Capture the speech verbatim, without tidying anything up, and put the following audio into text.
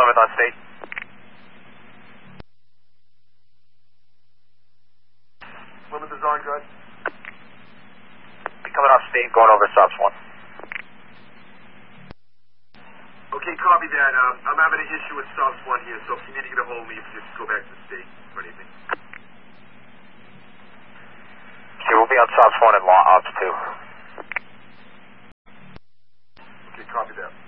Plymouth on state. Plymouth is on, good. Coming off state, going over Subs one. Okay, copy that. Um, I'm having an issue with Subs one here, so if you need to get a hold of me, just go back to the state for anything. Okay, we'll be on Subs one and Law Ops two. Okay, copy that.